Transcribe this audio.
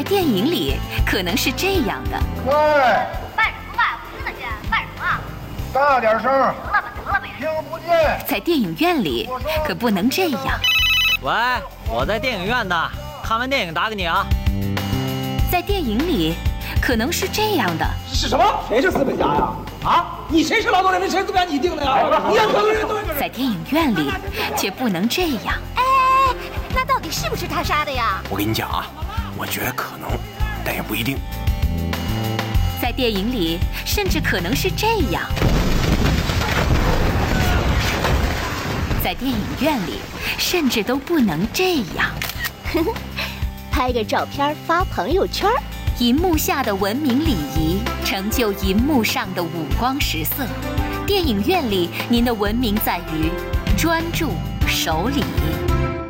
在电影里可能是这样的。 喂， 办什么办？我听得见，办什么？ 大点声！ 得了呗， 听不见。 在电影院里可不能这样。 喂，我在电影院呢，看完电影打给你啊。 在电影里可能是这样的。 是什么？谁是资本家呀？啊，你谁是劳动人民？谁资本家？你定的呀？你让所有人都在电影院里却不能这样。 哎，那到底是不是他杀的呀？ 我跟你讲啊，我觉得可能，但也不一定。 在电影里甚至可能是这样。在电影院里甚至都不能这样。 拍个照片发朋友圈。 银幕下的文明礼仪成就银幕上的五光十色。电影院里您的文明在于专注守礼。